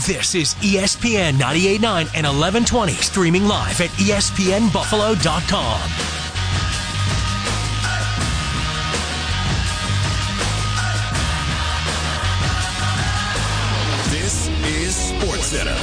This is ESPN 98.9 and 1120, streaming live at espnbuffalo.com. This is SportsCenter.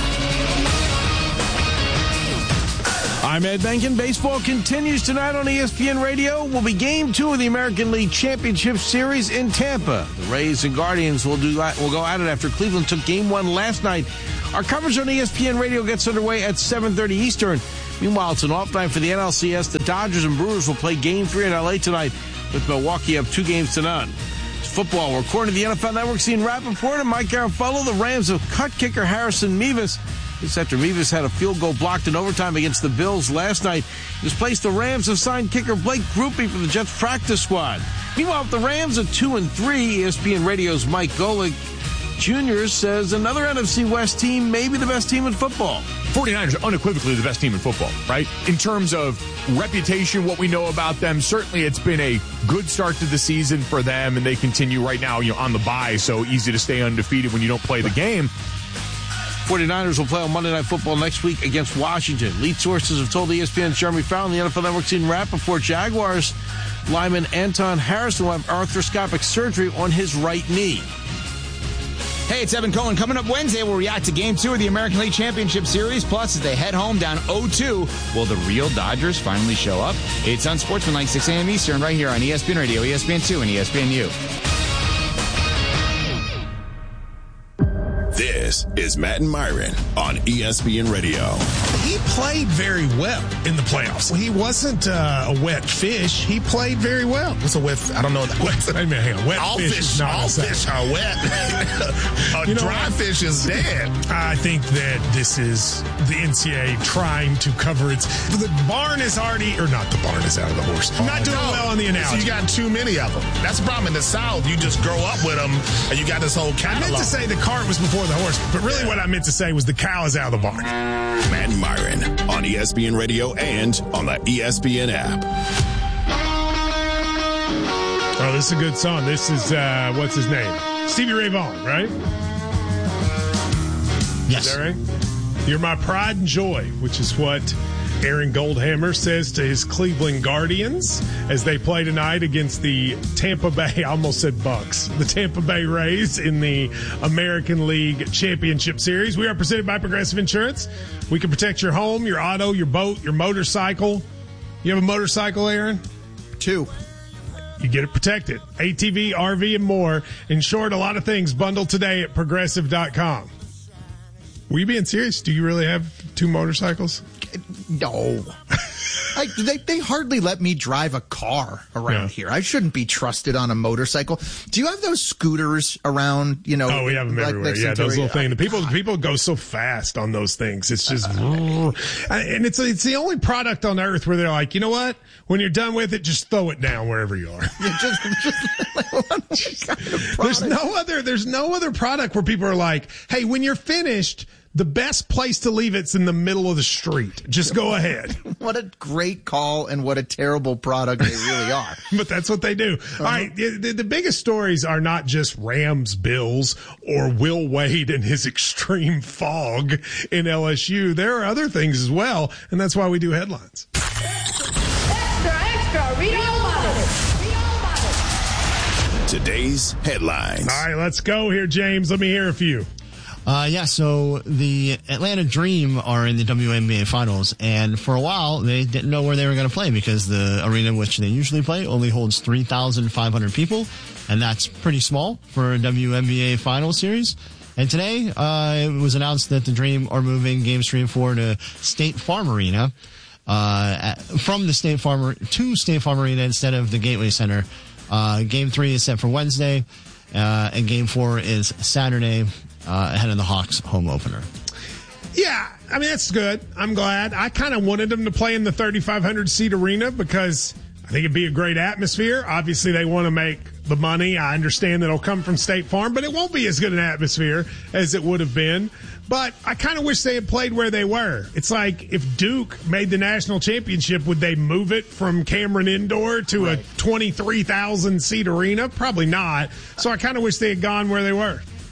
I'm Ed Benkin. Baseball continues tonight on ESPN Radio. Will be Game 2 of the American League Championship Series in Tampa. The Rays and Guardians will go at it after Cleveland took Game 1 last night. Our coverage on ESPN Radio gets underway at 7:30 Eastern. Meanwhile, it's an off night for the NLCS. The Dodgers and Brewers will play Game 3 in L.A. tonight, with Milwaukee up 2-0. It's football. We're according to the NFL Network, Ian Rappaport and Mike Garafolo. The Rams have cut kicker Harrison Mevis. This after Mevis had a field goal blocked in overtime against the Bills last night. In his place, the Rams have signed kicker Blake Grupe for the Jets practice squad. Meanwhile, the Rams at 2-3, ESPN Radio's Mike Golick Jr. says another NFC West team may be the best team in football. 49ers are unequivocally the best team in football, right? In terms of reputation, what we know about them, certainly it's been a good start to the season for them, and they continue right now, on the bye, so easy to stay undefeated when you don't play the game. 49ers will play on Monday Night Football next week against Washington. Lead sources have told ESPN's Jeremy Fallon, the NFL Network's Ian Rappaport, Jaguars lineman Anton Harrison will have arthroscopic surgery on his right knee. Hey, it's Evan Cohen. Coming up Wednesday, we'll react to Game 2 of the American League Championship Series. Plus, as they head home down 0-2, will the real Dodgers finally show up? It's Unsportsmanlike, 6 a.m. Eastern, right here on ESPN Radio, ESPN2, and ESPNU. This is Matt and Myron on ESPN Radio. He played very well in the playoffs. He wasn't a wet fish. He played very well. What's a wet? I don't know what that was. Wait a minute, hang on. Wet all fish are wet. A dry fish is dead. I think that this is the NCAA trying to cover its. The barn is already, or not. The barn is out of the horse. Not doing well on the analogy. So you got too many of them. That's the problem in the South. You just grow up with them, and you got this whole catalog. I meant to say the cart was before the horse, but really what I meant to say was the cow is out of the barn. Matt and Myron on ESPN Radio and on the ESPN app. Oh, this is a good song. This is, what's his name? Stevie Ray Vaughan, right? Yes. Is that right? You're my pride and joy, which is what Aaron Goldhammer says to his Cleveland Guardians as they play tonight against the Tampa Bay, I almost said Bucks, the Tampa Bay Rays in the American League Championship Series. We are presented by Progressive Insurance. We can protect your home, your auto, your boat, your motorcycle. You have a motorcycle, Aaron? 2. You get it protected. ATV, RV, and more. In short, a lot of things bundled today at Progressive.com. Were you being serious? Do you really have 2 motorcycles? No. They hardly let me drive a car around here. I shouldn't be trusted on a motorcycle. Do you have those scooters around, Oh, we have them everywhere. Yeah, those little things. People go so fast on those things. It's just, and it's the only product on earth where they're like, you know what? When you're done with it, just throw it down wherever you are. There's no other product where people are like, hey, when you're finished, the best place to leave it's in the middle of the street. Just go ahead. What a great call and what a terrible product they really are. But that's what they do. All right. The biggest stories are not just Rams, Bills, or Will Wade and his extreme fog in LSU. There are other things as well, and that's why we do headlines. Extra, read all about it. Today's headlines. All right, let's go here, James. Let me hear a few. So the Atlanta Dream are in the WNBA Finals, and for a while they didn't know where they were going to play because the arena in which they usually play only holds 3,500 people, and that's pretty small for a WNBA Finals series. And today it was announced that the Dream are moving Games 3 and 4 to State Farm Arena, from the State Farm to State Farm Arena instead of the Gateway Center. Game 3 is set for Wednesday, and Game 4 is Saturday. Ahead of the Hawks home opener. Yeah, I mean, that's good. I'm glad. I kind of wanted them to play in the 3,500-seat arena because I think it'd be a great atmosphere. Obviously, they want to make the money. I understand that it'll come from State Farm, but it won't be as good an atmosphere as it would have been. But I kind of wish they had played where they were. It's like if Duke made the national championship, would they move it from Cameron Indoor to a 23,000-seat arena? Probably not. So I kind of wish they had gone where they were.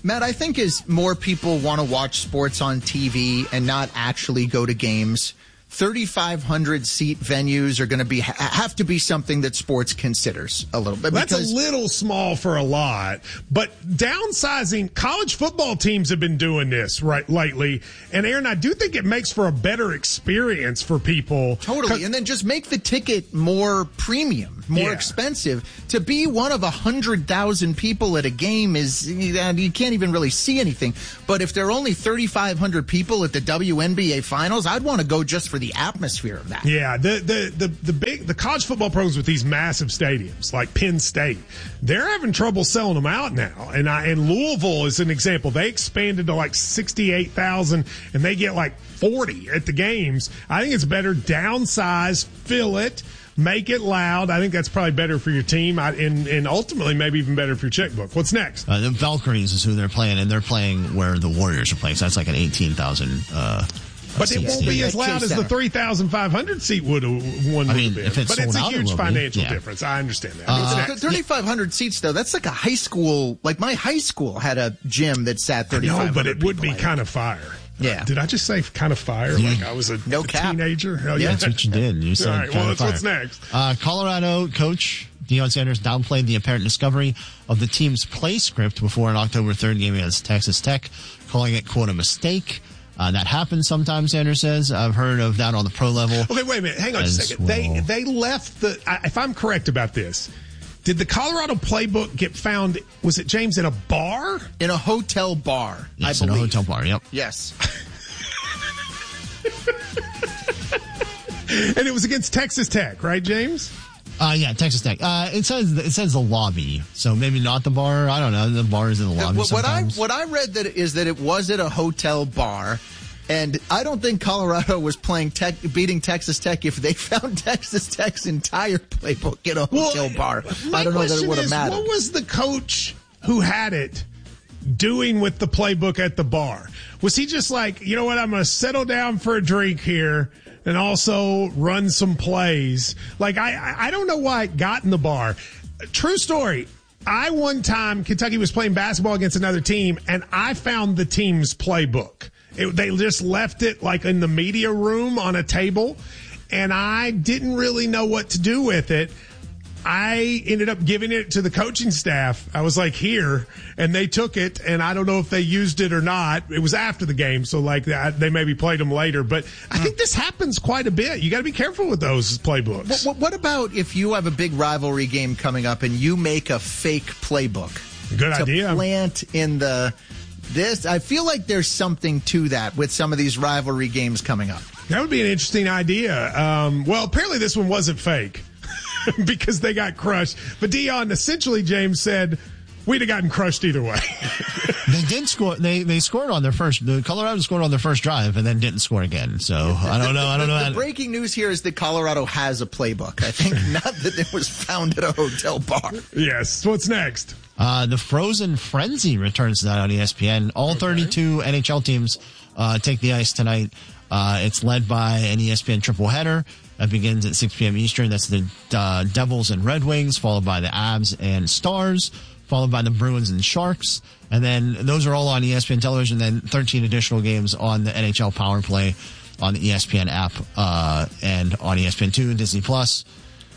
Matt, I think as more people want to watch sports on TV and not actually go to games, 3,500 seat venues are going to have to be something that sports considers a little bit. That's a little small for a lot, but downsizing, college football teams have been doing this lately. And Aaron, I do think it makes for a better experience for people. Totally. And then just make the ticket more premium, more expensive. To be one of 100,000 people at a game is, you can't even really see anything. But if there are only 3,500 people at the WNBA finals, I'd want to go just for the atmosphere of that. Yeah, the college football programs with these massive stadiums like Penn State, they're having trouble selling them out now. And Louisville is an example. They expanded to like 68,000 and they get like 40 at the games. I think it's better downsize, fill it, make it loud. I think that's probably better for your team and ultimately maybe even better for your checkbook. What's next? The Valkyries is who they're playing, and they're playing where the Warriors are playing. So that's like an 18,000 but it won't be as loud as the 3,500 seat would have been. If it's but it's a huge financial difference. I understand that. 3,500 seats, though, that's like a high school. Like my high school had a gym that sat 3,500. No, but it would be kind of fire. Yeah. Did I just say kind of fire? Like I was a teenager? Oh, yeah. That's what you did. You said all right, well, what's next? Colorado coach Deion Sanders downplayed the apparent discovery of the team's play script before an October 3rd game against Texas Tech, calling it, quote, a mistake. That happens sometimes, Sanders says. I've heard of that on the pro level. Okay, wait a minute. Hang on a second. Well. They left if I'm correct about this, did the Colorado playbook get found, was it, James, in a bar? In a hotel bar, yes, I believe. In a hotel bar, yep. Yes. And it was against Texas Tech, right, James? Yeah, Texas Tech. It says the lobby, so maybe not the bar. I don't know. The bar is in the lobby. What I read is that it was at a hotel bar, and I don't think Colorado was beating Texas Tech if they found Texas Tech's entire playbook in a hotel bar. I don't know that it would have mattered. What was the coach who had it doing with the playbook at the bar? Was he just like, you know what, I'm going to settle down for a drink here and also run some plays? Like, I don't know why it got in the bar. True story. One time, Kentucky was playing basketball against another team, and I found the team's playbook. They just left it like in the media room on a table, and I didn't really know what to do with it. I ended up giving it to the coaching staff. I was like, here, and they took it, and I don't know if they used it or not. It was after the game, so like that, they maybe played them later. But I think this happens quite a bit. You got to be careful with those playbooks. What about if you have a big rivalry game coming up and you make a fake playbook? Good idea. Plant in this. I feel like there's something to that with some of these rivalry games coming up. That would be an interesting idea. Well, apparently this one wasn't fake. Because they got crushed. But Deion essentially, James, said, we'd have gotten crushed either way. They did score. They scored on their first. Colorado scored on their first drive and then didn't score again. So I don't know. The breaking news here is that Colorado has a playbook. I think not that it was found at a hotel bar. Yes. What's next? The Frozen Frenzy returns tonight on ESPN. All 32 NHL teams take the ice tonight. It's led by an ESPN triple header. That begins at 6 p.m. Eastern. That's the Devils and Red Wings, followed by the Avs and Stars, followed by the Bruins and Sharks. And then those are all on ESPN television. Then 13 additional games on the NHL Power Play on the ESPN app and on ESPN2, Disney Plus.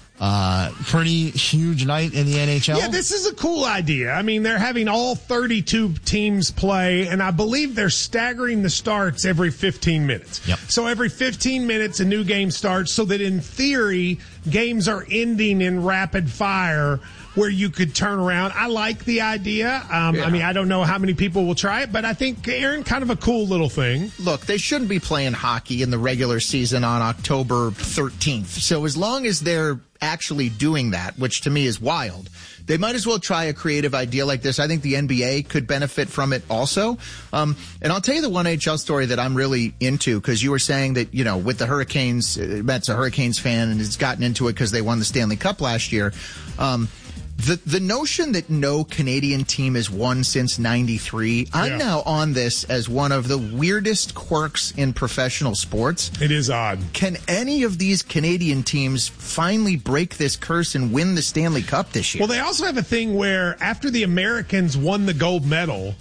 Pretty huge night in the NHL. Yeah, this is a cool idea. I mean, they're having all 32 teams play, and I believe they're staggering the starts every 15 minutes. Yep. So every 15 minutes, a new game starts, so that in theory, games are ending in rapid fire where you could turn around. I like the idea. I mean, I don't know how many people will try it, but I think, Aaron, kind of a cool little thing. Look, they shouldn't be playing hockey in the regular season on October 13th. So as long as they're actually doing that, which to me is wild, they might as well try a creative idea like this. I think the NBA could benefit from it also. And I'll tell you the one NHL story that I'm really into, because you were saying that, you know, with the Hurricanes, Matt's a Hurricanes fan and has gotten into it because they won the Stanley Cup last year. The notion that no Canadian team has won since 93, I'm now on this as one of the weirdest quirks in professional sports. It is odd. Can any of these Canadian teams finally break this curse and win the Stanley Cup this year? Well, they also have a thing where after the Americans won the gold medal,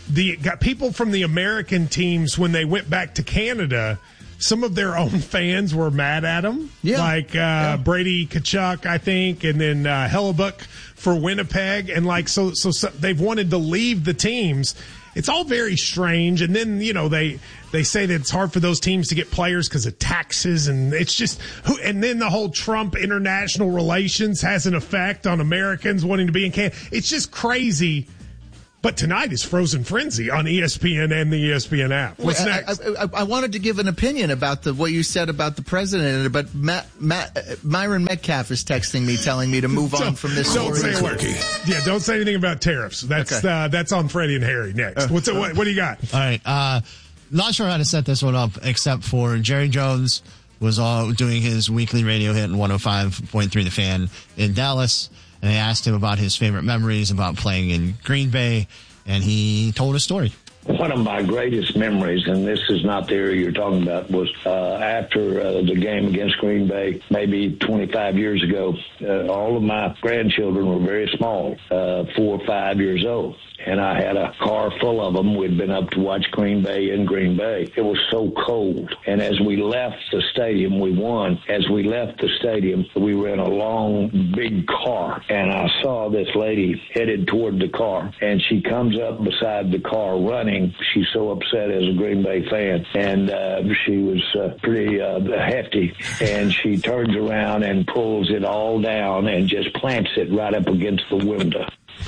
got people from the American teams when they went back to Canada. Some of their own fans were mad at him, like Brady Tkachuk, I think, and then Hellebuck for Winnipeg, and so they've wanted to leave the teams. It's all very strange, and then they say that it's hard for those teams to get players because of taxes, and it's just and then the whole Trump international relations has an effect on Americans wanting to be in Canada. It's just crazy. But tonight is Frozen Frenzy on ESPN and the ESPN app. What's next? I wanted to give an opinion about what you said about the president, but Myron Metcalf is texting me, telling me to move on from this story. Don't say anything about tariffs. That's on Freddie and Harry next. What do you got? All right. Not sure how to set this one up, except for Jerry Jones was doing his weekly radio hit in 105.3 The Fan in Dallas. And they asked him about his favorite memories about playing in Green Bay, and he told a story. One of my greatest memories, and this is not the area you're talking about, was after the game against Green Bay, maybe 25 years ago. All of my grandchildren were very small, 4 or 5 years old. And I had a car full of them. We'd been up to watch Green Bay in Green Bay. It was so cold. And as we left the stadium, we won. As we left the stadium, we were in a long, big car. And I saw this lady headed toward the car. And she comes up beside the car running. She's so upset as a Green Bay fan. And she was pretty hefty. And she turns around and pulls it all down and just plants it right up against the window.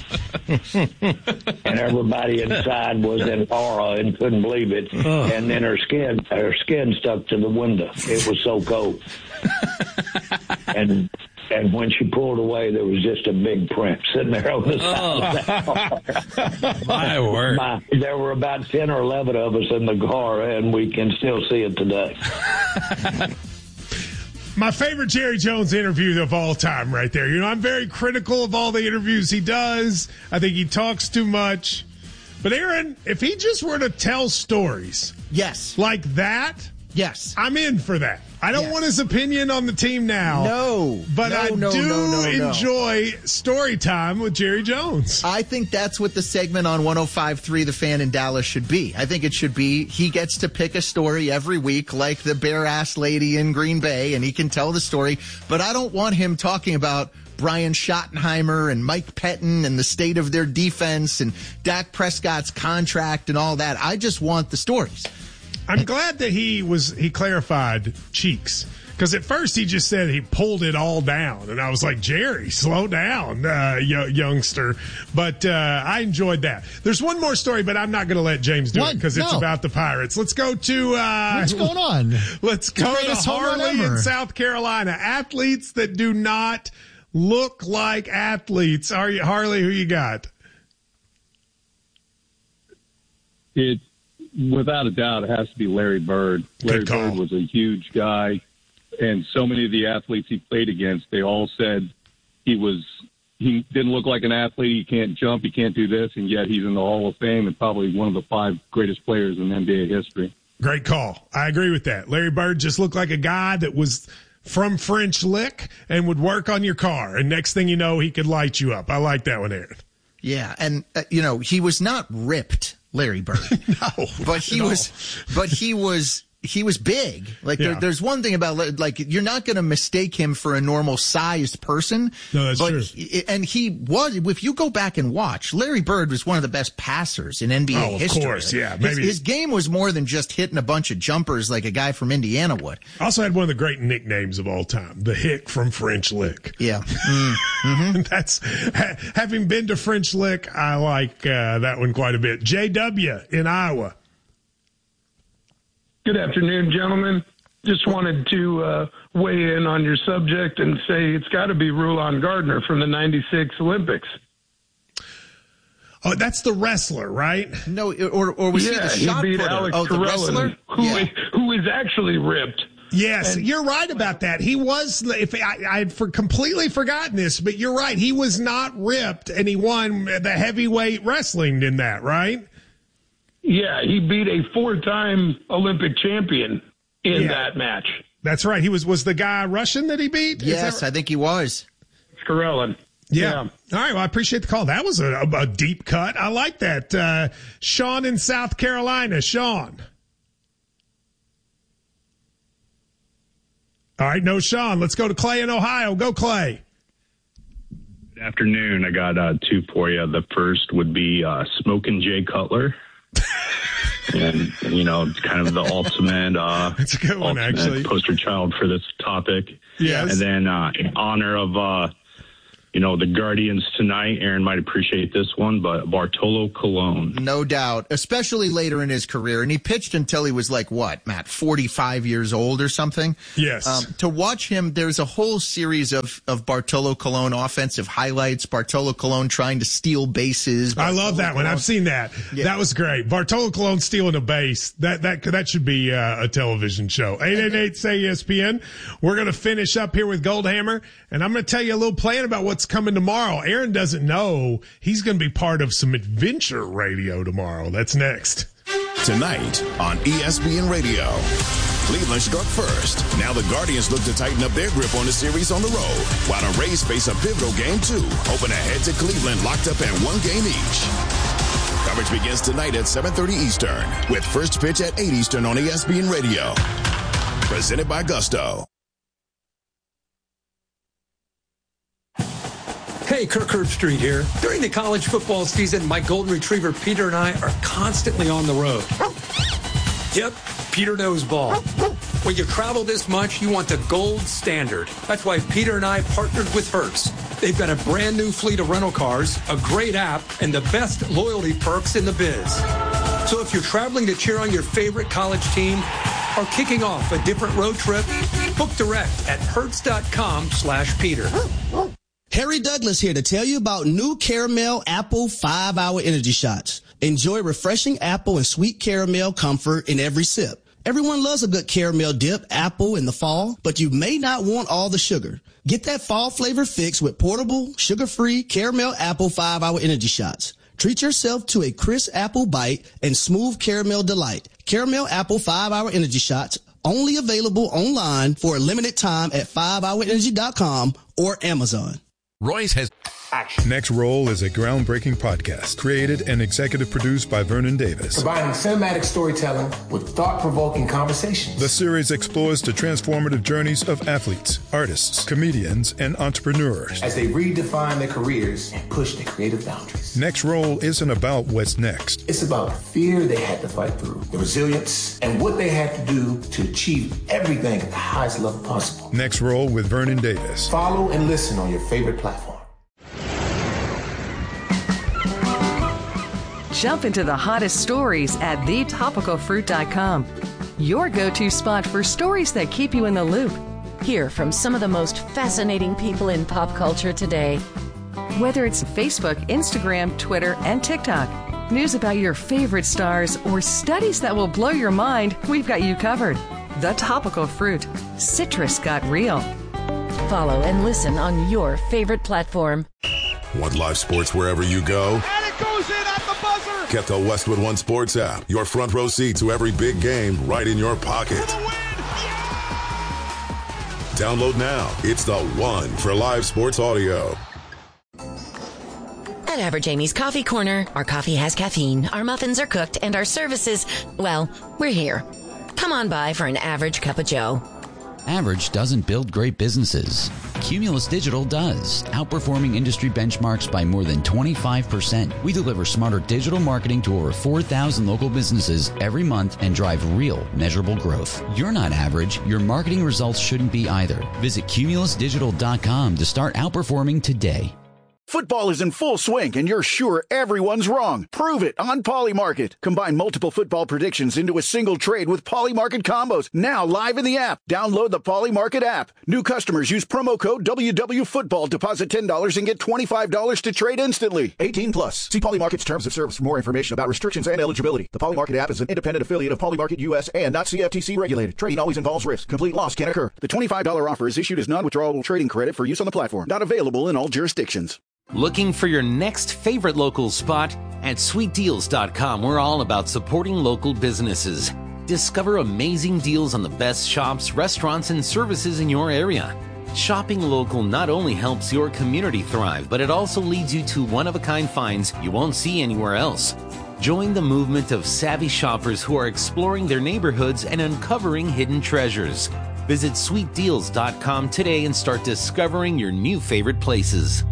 And everybody inside was in awe and couldn't believe it. And then her skin stuck to the window. It was so cold. And when she pulled away, there was just a big print sitting there on the side of that car. My word. There were about 10 or 11 of us in the car, and we can still see it today. My favorite Jerry Jones interview of all time right there. I'm very critical of all the interviews he does. I think he talks too much. But Aaron, if he just were to tell stories like that, I'm in for that. I don't want his opinion on the team now. But I do enjoy story time with Jerry Jones. I think that's what the segment on 105.3 The Fan in Dallas should be. I think it should be he gets to pick a story every week like the bare-ass lady in Green Bay, and he can tell the story. But I don't want him talking about Brian Schottenheimer and Mike Pettin and the state of their defense and Dak Prescott's contract and all that. I just want the stories. I'm glad that he clarified cheeks, because at first he just said he pulled it all down, and I was like, Jerry, slow down, youngster. But I enjoyed that. There's one more story, but I'm not going to let James do it because it's about the Pirates. Let's go to what's going on? Let's go to Harley in South Carolina. Athletes that do not look like athletes. Harley? Who you got? Without a doubt, it has to be Larry Bird. Larry Bird was a huge guy, and so many of the athletes he played against, they all said he didn't look like an athlete. He can't jump, he can't do this, and yet he's in the Hall of Fame and probably one of the 5 greatest players in NBA history. Great call. I agree with that. Larry Bird just looked like a guy that was from French Lick and would work on your car, and next thing you know, he could light you up. I like that one, Aaron. Yeah, and he was not ripped, Larry Bird. No, but he was big. There's one thing about, you're not going to mistake him for a normal sized person. No, that's true. And he was, if you go back and watch, Larry Bird was one of the best passers in NBA history. Of course, yeah. Maybe. His game was more than just hitting a bunch of jumpers like a guy from Indiana would. Also had one of the great nicknames of all time, the Hick from French Lick. Yeah. Mm-hmm. That's, having been to French Lick, I like that one quite a bit. JW in Iowa. Good afternoon, gentlemen. Just wanted to weigh in on your subject and say it's got to be Rulon Gardner from the 96 Olympics. Oh, that's the wrestler, right? No, or was he the shot beat putter? Alex the wrestler? Who is actually ripped. Yes, you're right about that. He was, I had completely forgotten this, but you're right. He was not ripped, and he won the heavyweight wrestling in that, right? Yeah, he beat a 4-time Olympic champion in that match. That's right. Was the guy Russian that he beat? Yes, I think he was. Karelin. Yeah. All right. Well, I appreciate the call. That was a deep cut. I like that. Sean in South Carolina. Sean. All right. No, Sean. Let's go to Clay in Ohio. Go, Clay. Good afternoon. I got two for you. The first would be Smokin' Jay Cutler. And, it's kind of the ultimate, that's a good one, actually. Poster child for this topic. Yes. And then in honor of, the Guardians tonight, Aaron might appreciate this one, but Bartolo Colon. No doubt, especially later in his career. And he pitched until he was 45 years old or something? Yes. To watch him, there's a whole series of Bartolo Colon offensive highlights. Bartolo Colon trying to steal bases. I love that one. I've seen that. Yeah. That was great. Bartolo Colon stealing a base. That should be a television show. 888-SAY-ESPN. We're going to finish up here with Goldhammer, and I'm going to tell you a little plan about what's coming tomorrow. Aaron doesn't know he's going to be part of some adventure radio tomorrow. That's next. Tonight on ESPN Radio. Cleveland struck first. Now the Guardians look to tighten up their grip on the series on the road, while the Rays face a pivotal Game 2, open ahead to Cleveland locked up at 1 game each. Coverage begins tonight at 7:30 Eastern, with first pitch at 8 Eastern on ESPN Radio. Presented by Gusto. Hey, Kirk Herbstreit here. During the college football season, my golden retriever Peter and I are constantly on the road. Yep, Peter knows ball. When you travel this much, you want the gold standard. That's why Peter and I partnered with Hertz. They've got a brand new fleet of rental cars, a great app, and the best loyalty perks in the biz. So if you're traveling to cheer on your favorite college team or kicking off a different road trip, book direct at hertz.com/Peter. Harry Douglas here to tell you about new Caramel Apple 5-Hour Energy Shots. Enjoy refreshing apple and sweet caramel comfort in every sip. Everyone loves a good caramel dip apple in the fall, but you may not want all the sugar. Get that fall flavor fix with portable, sugar-free Caramel Apple 5-Hour Energy Shots. Treat yourself to a crisp apple bite and smooth caramel delight. Caramel Apple 5-Hour Energy Shots, only available online for a limited time at 5hourenergy.com or Amazon. Royce has action. Next Roll is a groundbreaking podcast created and executive produced by Vernon Davis. Combining cinematic storytelling with thought-provoking conversations. The series explores the transformative journeys of athletes, artists, comedians, and entrepreneurs as they redefine their careers and push their creative boundaries. Next Roll isn't about what's next. It's about the fear they had to fight through, the resilience, and what they had to do to achieve everything at the highest level possible. Next Roll with Vernon Davis. Follow and listen on your favorite platform. Jump into the hottest stories at thetopicalfruit.com. Your go-to spot for stories that keep you in the loop. Hear from some of the most fascinating people in pop culture today. Whether it's Facebook, Instagram, Twitter, and TikTok, news about your favorite stars, or studies that will blow your mind, we've got you covered. The Topical Fruit. Citrus got real. Follow and listen on your favorite platform. Want live sports wherever you go? And it goes in at the buzzer! Get the Westwood One Sports app. Your front row seat to every big game right in your pocket. Yeah! Download now. It's the one for live sports audio. At Average Amy's Coffee Corner, our coffee has caffeine, our muffins are cooked, and our services, well, we're here. Come on by for an average cup of joe. Average doesn't build great businesses. Cumulus Digital does, outperforming industry benchmarks by more than 25%. We deliver smarter digital marketing to over 4,000 local businesses every month and drive real, measurable growth. You're not average. Your marketing results shouldn't be either. Visit cumulusdigital.com to start outperforming today. Football is in full swing, and you're sure everyone's wrong. Prove it on Polymarket. Combine multiple football predictions into a single trade with Polymarket combos. Now live in the app. Download the Polymarket app. New customers use promo code WWFootball. Deposit $10 and get $25 to trade instantly. 18 plus. See Polymarket's terms of service for more information about restrictions and eligibility. The Polymarket app is an independent affiliate of Polymarket US and not CFTC regulated. Trading always involves risk. Complete loss can occur. The $25 offer is issued as non-withdrawable trading credit for use on the platform. Not available in all jurisdictions. Looking for your next favorite local spot? At sweetdeals.com, we're all about supporting local businesses. Discover amazing deals on the best shops, restaurants, and services in your area. Shopping local not only helps your community thrive, but it also leads you to one-of-a-kind finds you won't see anywhere else. Join the movement of savvy shoppers who are exploring their neighborhoods and uncovering hidden treasures. Visit sweetdeals.com today and start discovering your new favorite places.